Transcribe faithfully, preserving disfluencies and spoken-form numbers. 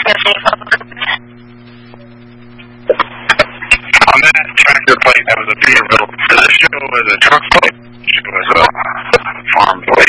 On that tractor plate, that was a Peterbilt. The show was a truck plate. It was a farm plate.